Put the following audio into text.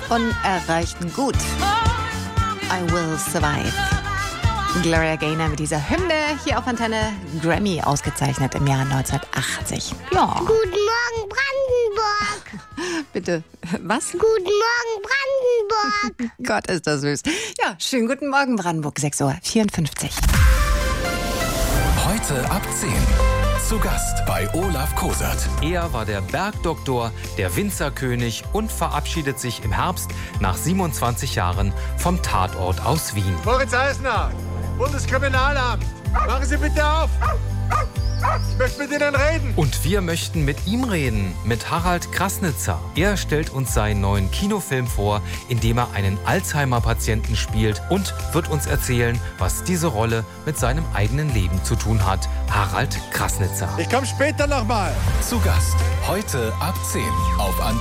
unerreichten Gut. I Will Survive. Gloria Gaynor mit dieser Hymne hier auf Antenne, Grammy ausgezeichnet im Jahr 1980. Ja. Guten Morgen, Brandenburg. Bitte, was? Guten Morgen, Brandenburg. Gott, ist das süß. Ja, schönen guten Morgen, Brandenburg, 6:54 Uhr. Heute ab 10. Zu Gast bei Olaf Kosert. Er war der Bergdoktor, der Winzerkönig und verabschiedet sich im Herbst nach 27 Jahren vom Tatort aus Wien. Moritz Eisner, Bundeskriminalamt, machen Sie bitte auf. Ich möchte mit Ihnen reden. Und wir möchten mit ihm reden, mit Harald Krasnitzer. Er stellt uns seinen neuen Kinofilm vor, in dem er einen Alzheimer-Patienten spielt und wird uns erzählen, was diese Rolle mit seinem eigenen Leben zu tun hat. Harald Krasnitzer. Ich komme später nochmal. Zu Gast heute ab 10 auf